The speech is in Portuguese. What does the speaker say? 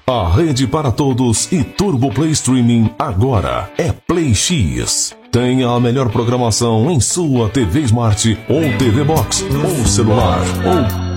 A rede para todos e Turbo Play Streaming agora é Play X. Tenha a melhor programação em sua TV Smart ou TV Box ou celular ou